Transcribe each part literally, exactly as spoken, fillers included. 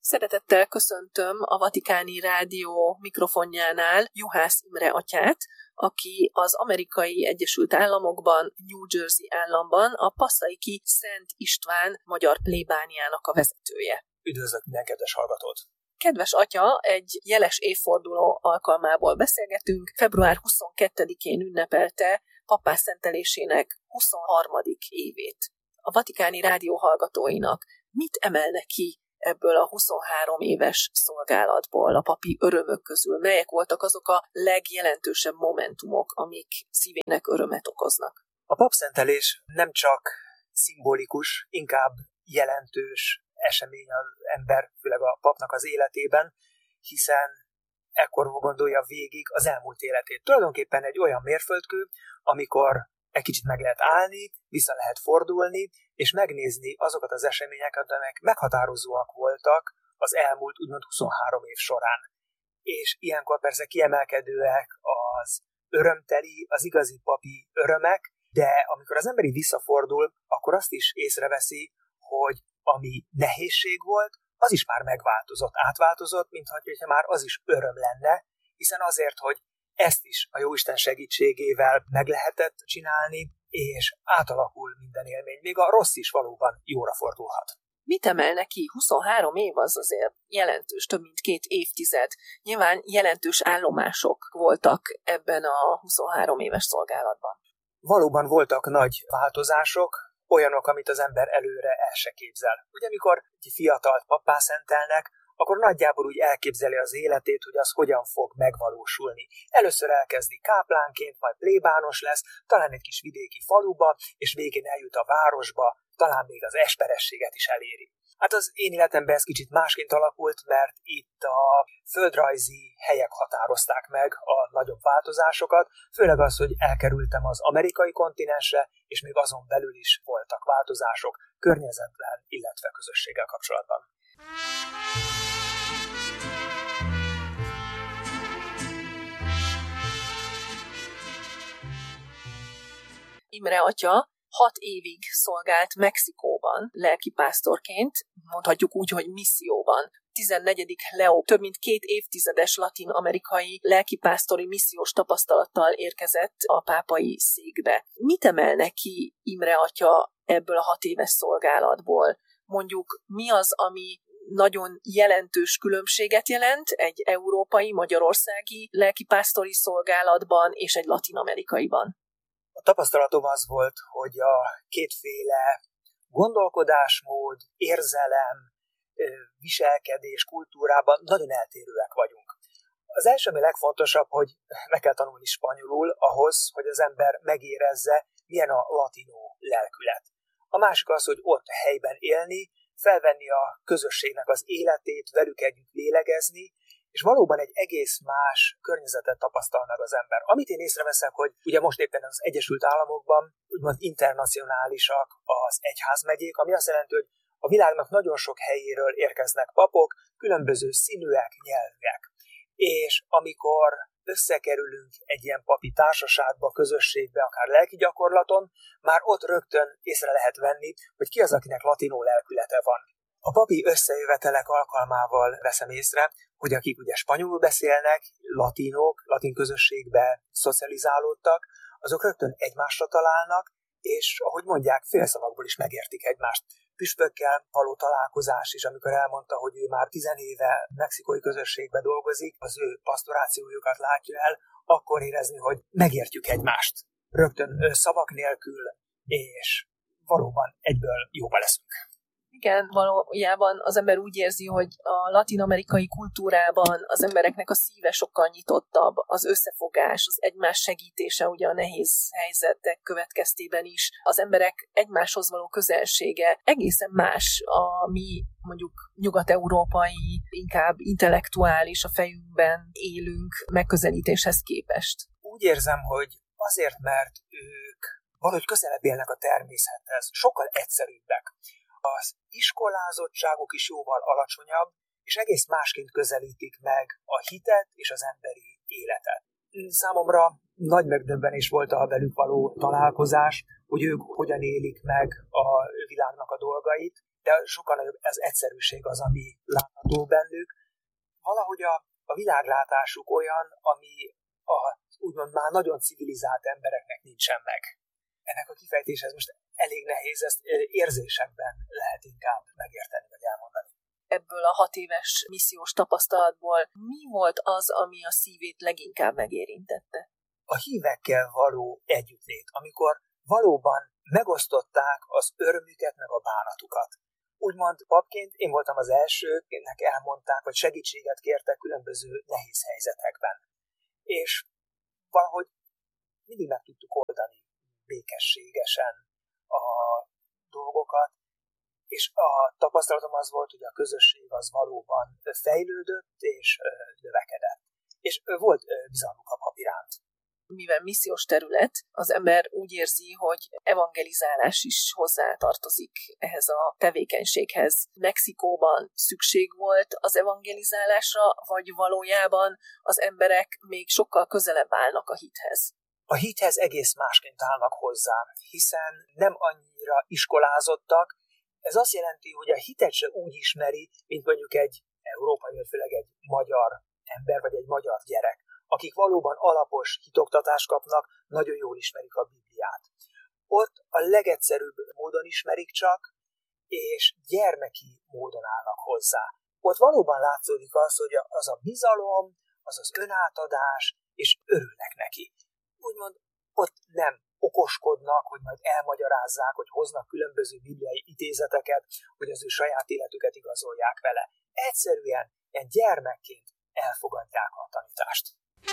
Szeretettel köszöntöm a Vatikáni Rádió mikrofonjánál Juhász Imre atyát, aki az Amerikai Egyesült Államokban, New Jersey államban a Passaici Szent István magyar plébániának a vezetője. Üdvözlök minden kedves hallgatót! Kedves atya, egy jeles évforduló alkalmából beszélgetünk. február huszonkettedikén ünnepelte papásszentelésének huszonharmadik évét. A Vatikáni Rádió hallgatóinak mit emelne ki ebből a huszonhárom éves szolgálatból, a papi örömök közül? Melyek voltak azok a legjelentősebb momentumok, amik szívének örömet okoznak? A papszentelés nem csak szimbolikus, inkább jelentős esemény az ember, főleg a papnak az életében, hiszen ekkor gondolja végig az elmúlt életét. Tulajdonképpen egy olyan mérföldkő, amikor egy kicsit meg lehet állni, vissza lehet fordulni, és megnézni azokat az eseményeket, amelyek meghatározóak voltak az elmúlt úgymond huszonhárom év során. És ilyenkor persze kiemelkedőek az örömteli, az igazi papi örömek, de amikor az ember így visszafordul, akkor azt is észreveszi, hogy ami nehézség volt, az is már megváltozott, átváltozott, mintha már az is öröm lenne, hiszen azért, hogy ezt is a Jóisten segítségével meg lehetett csinálni, és átalakul minden élmény. Még a rossz is valóban jóra fordulhat. Mit emelne ki? huszonhárom év az azért jelentős, több mint két évtized. Nyilván jelentős állomások voltak ebben a huszonhárom éves szolgálatban. Valóban voltak nagy változások, olyanok, amit az ember előre el se képzel. Ugye amikor egy fiatalt pappá szentelnek, akkor nagyjából úgy elképzeli az életét, hogy az hogyan fog megvalósulni. Először elkezdi káplánként, majd plébános lesz, talán egy kis vidéki faluba, és végén eljut a városba, talán még az esperességet is eléri. Hát az én életemben ez kicsit másként alakult, mert itt a földrajzi helyek határozták meg a nagyobb változásokat, főleg az, hogy elkerültem az amerikai kontinensre, és még azon belül is voltak változások környezetben, illetve közösséggel kapcsolatban. Imre atya hat évig szolgált Mexikóban lelkipásztorként, mondhatjuk úgy, hogy misszióban. tizennegyedik Leo több mint két évtizedes latin-amerikai lelkipásztori missziós tapasztalattal érkezett a pápai székbe. Mit emelne ki Imre atya ebből a hat éves szolgálatból? Mondjuk mi az, ami nagyon jelentős különbséget jelent egy európai, magyarországi lelkipásztori szolgálatban és egy latin-amerikaiban? A tapasztalatom az volt, hogy a kétféle gondolkodásmód, érzelem, viselkedés kultúrában nagyon eltérőek vagyunk. Az első, ami legfontosabb, hogy meg kell tanulni spanyolul ahhoz, hogy az ember megérezze, milyen a latinó lelkület. A másik az, hogy ott helyben élni, felvenni a közösségnek az életét, velük együtt lélegezni, és valóban egy egész más környezetet tapasztal meg az ember. Amit én észreveszek, hogy ugye most éppen az Egyesült Államokban úgymond internacionálisak az egyházmegyék, ami azt jelenti, hogy a világnak nagyon sok helyéről érkeznek papok, különböző színűek, nyelvűek. És amikor összekerülünk egy ilyen papi társaságba, közösségbe, akár lelki gyakorlaton, már ott rögtön észre lehet venni, hogy ki az, akinek latinó lelkülete van. A papi összejövetelek alkalmával veszem észre, hogy akik ugye spanyolul beszélnek, latinok, latin közösségbe szocializálódtak, azok rögtön egymásra találnak, és ahogy mondják, félszavakból is megértik egymást. Püspökkel való találkozás is, amikor elmondta, hogy ő már tizen éve mexikói közösségbe dolgozik, az ő pastorációjukat látja el, akkor érezni, hogy megértjük egymást. Rögtön szavak nélkül, és valóban egyből jóba leszünk. Igen, valójában az ember úgy érzi, hogy a latin-amerikai kultúrában az embereknek a szíve sokkal nyitottabb, az összefogás, az egymás segítése, ugye a nehéz helyzetek következtében is, az emberek egymáshoz való közelsége egészen más a mi mondjuk nyugat-európai, inkább intellektuális, a fejünkben élünk megközelítéshez képest. Úgy érzem, hogy azért, mert ők valahogy közelebb élnek a természethez, sokkal egyszerűbbek. Az iskolázottságuk is jóval alacsonyabb, és egész másként közelítik meg a hitet és az emberi életet. Számomra nagy megdöbbenés volt a velük való találkozás, hogy ők hogyan élik meg a világnak a dolgait, de sokkal nagyobb az egyszerűség az, ami látható túl bennük. Valahogy a, a világlátásuk olyan, ami a úgymond már nagyon civilizált embereknek nincsen meg. Ennek a kifejtéshez most elég nehéz, ezt érzésekben lehet inkább megérteni vagy elmondani. Ebből a hat éves missziós tapasztalatból mi volt az, ami a szívét leginkább megérintette? A hívekkel való együttlét, amikor valóban megosztották az örömüket meg a bánatukat. Úgymond papként én voltam az első, akinek elmondták, vagy segítséget kértek különböző nehéz helyzetekben. És valahogy mindig meg tudtuk oldani békességesen a dolgokat, és a tapasztalatom az volt, hogy a közösség az valóban fejlődött és növekedett. És volt bizalmuk a pap iránt. Mivel missziós terület, az ember úgy érzi, hogy evangelizálás is hozzátartozik ehhez a tevékenységhez. Mexikóban szükség volt az evangelizálásra, vagy valójában az emberek még sokkal közelebb állnak a hithez? A hithez egész másként állnak hozzá, hiszen nem annyira iskolázottak. Ez azt jelenti, hogy a hitet se úgy ismeri, mint mondjuk egy európai, vagy főleg egy magyar ember, vagy egy magyar gyerek, akik valóban alapos hitoktatást kapnak, nagyon jól ismerik a Bibliát. Ott a legegyszerűbb módon ismerik csak, és gyermeki módon állnak hozzá. Ott valóban látszódik az, hogy az a bizalom, az az önátadás, és örülnek neki. Úgymond ott nem okoskodnak, hogy majd elmagyarázzák, hogy hoznak különböző bibliai idézeteket, hogy az ő saját életüket igazolják vele. Egyszerűen ilyen gyermekként elfogadják a tanítást.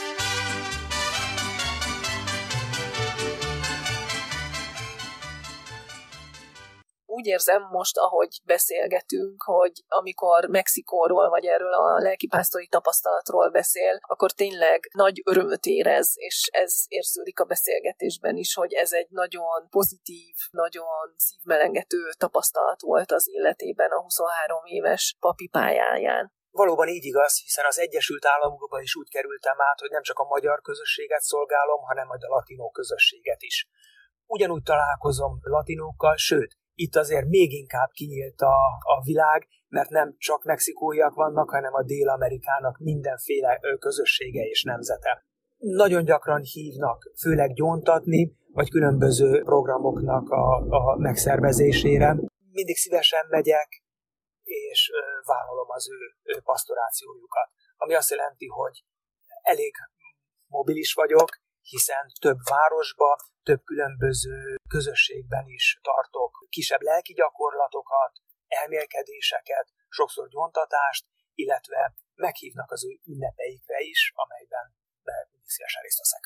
Úgy érzem most, ahogy beszélgetünk, hogy amikor Mexikóról vagy erről a lelkipásztori tapasztalatról beszél, akkor tényleg nagy örömöt érez, és ez érződik a beszélgetésben is, hogy ez egy nagyon pozitív, nagyon szívmelengető tapasztalat volt az életében a huszonhárom éves papi pályáján. Valóban így igaz, hiszen az Egyesült Államokban is úgy kerültem át, hogy nem csak a magyar közösséget szolgálom, hanem majd a latinó közösséget is. Ugyanúgy találkozom latinókkal, sőt, itt azért még inkább kinyílt a, a világ, mert nem csak mexikóiak vannak, hanem a Dél-Amerikának mindenféle közössége és nemzete. Nagyon gyakran hívnak, főleg gyóntatni, vagy különböző programoknak a, a megszervezésére. Mindig szívesen megyek, és vállalom az ő, ő pasztorációjukat. Ami azt jelenti, hogy elég mobilis vagyok, hiszen több városba, több különböző közösségben is tartok kisebb lelki gyakorlatokat, elmélkedéseket, sokszor gyóntatást, illetve meghívnak az ő ünnepeikre is, amelyben mindig szívesen részt veszek.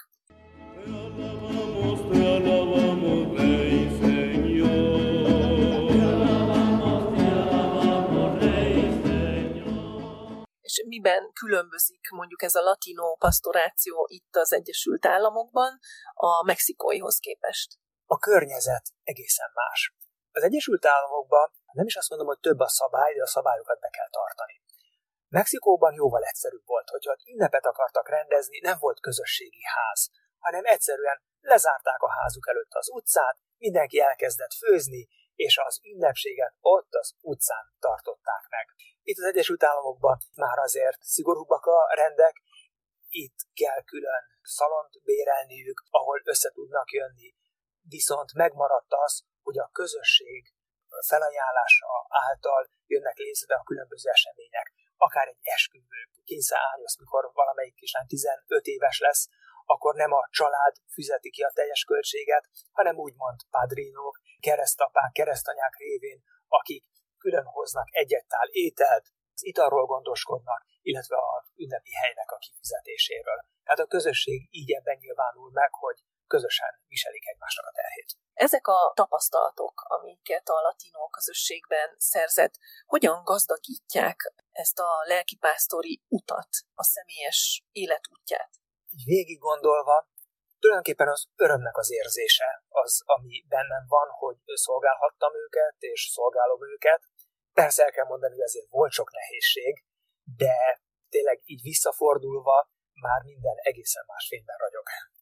És miben különbözik mondjuk ez a latinó pasztoráció itt az Egyesült Államokban a mexikóihoz képest? A környezet egészen más. Az Egyesült Államokban nem is azt mondom, hogy több a szabály, de a szabályokat be kell tartani. Mexikóban jóval egyszerűbb volt, hogyha ünnepet akartak rendezni, nem volt közösségi ház, hanem egyszerűen lezárták a házuk előtt az utcát, mindenki elkezdett főzni, és az ünnepséget ott az utcán tartották meg. Itt az Egyesült Államokban már azért szigorúbbak a rendek, itt kell külön szalont bérelniük, ahol össze tudnak jönni, viszont megmaradt az, hogy a közösség felajánlása által jönnek létre a különböző események. Akár egy esküvő, kényszerállás, mikor valamelyik kislány tizenöt éves lesz, akkor nem a család fizeti ki a teljes költséget, hanem úgymond padrinók, keresztapák, keresztanyák révén, akik külön hoznak egy-egy tál ételt, az italról gondoskodnak, illetve az ünnepi helynek a kifizetéséről. Tehát a közösség így ebben nyilvánul meg, hogy közösen viselik egymásnak a terhét. Ezek a tapasztalatok, amiket a latinó közösségben szerzett, hogyan gazdagítják ezt a lelkipásztori utat, a személyes életútját? Így végig gondolva, tulajdonképpen az örömnek az érzése az, ami bennem van, hogy szolgálhattam őket, és szolgálom őket. Persze el kell mondani, hogy azért volt sok nehézség, de tényleg így visszafordulva már minden egészen más fényben ragyog.